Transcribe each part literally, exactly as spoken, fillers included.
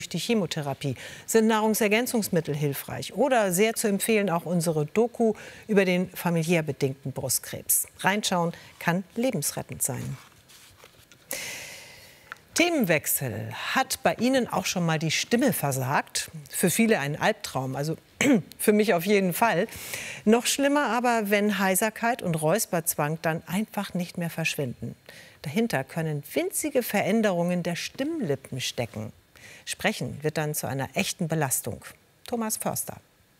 Die Chemotherapie. Sind Nahrungsergänzungsmittel hilfreich? Oder sehr zu empfehlen auch unsere Doku über den familiär bedingten Brustkrebs. Reinschauen kann lebensrettend sein. Themenwechsel. Hat bei Ihnen auch schon mal die Stimme versagt? Für viele ein Albtraum, also für mich auf jeden Fall. Noch schlimmer aber, wenn Heiserkeit und Räusperzwang dann einfach nicht mehr verschwinden. Dahinter können winzige Veränderungen der Stimmlippen stecken. Sprechen wird dann zu einer echten Belastung. Thomas Förster.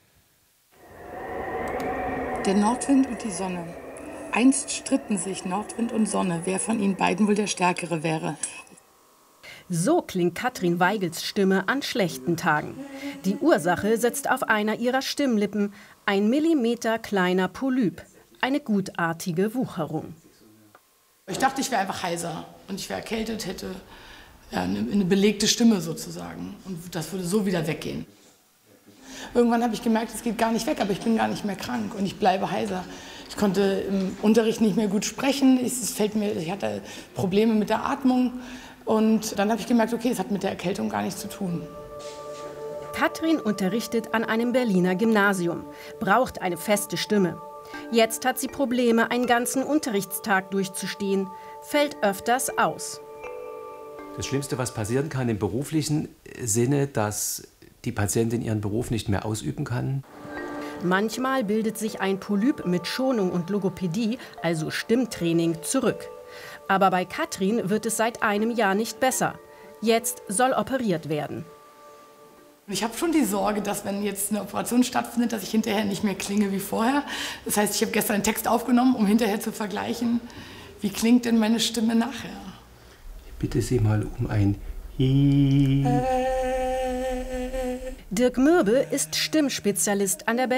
Der Nordwind und die Sonne. Einst stritten sich Nordwind und Sonne, wer von ihnen beiden wohl der Stärkere wäre. So klingt Katrin Weigels Stimme an schlechten Tagen. Die Ursache sitzt auf einer ihrer Stimmlippen, ein Millimeter kleiner Polyp, eine gutartige Wucherung. Ich dachte, ich wäre einfach heiser und ich wäre erkältet, hätte ja, eine, eine belegte Stimme sozusagen. Und das würde so wieder weggehen. Irgendwann habe ich gemerkt, es geht gar nicht weg, aber ich bin gar nicht mehr krank und ich bleibe heiser. Ich konnte im Unterricht nicht mehr gut sprechen, es fällt mir, ich hatte Probleme mit der Atmung. Und dann habe ich gemerkt, okay, es hat mit der Erkältung gar nichts zu tun. Katrin unterrichtet an einem Berliner Gymnasium, braucht eine feste Stimme. Jetzt hat sie Probleme, einen ganzen Unterrichtstag durchzustehen, fällt öfters aus. Das Schlimmste, was passieren kann im beruflichen Sinne, dass die Patientin ihren Beruf nicht mehr ausüben kann. Manchmal bildet sich ein Polyp mit Schonung und Logopädie, also Stimmtraining, zurück. Aber bei Katrin wird es seit einem Jahr nicht besser. Jetzt soll operiert werden. Ich habe schon die Sorge, dass wenn jetzt eine Operation stattfindet, dass ich hinterher nicht mehr klinge wie vorher. Das heißt, ich habe gestern einen Text aufgenommen, um hinterher zu vergleichen, wie klingt denn meine Stimme nachher. Ich bitte Sie mal um ein Hi. Dirk Mürbe ist Stimmspezialist an der Berliner